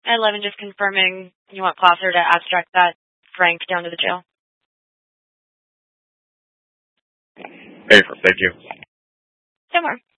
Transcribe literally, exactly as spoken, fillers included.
eleven, just confirming you want Placer to abstract that Frank down to the jail. Hey, thank you. No more.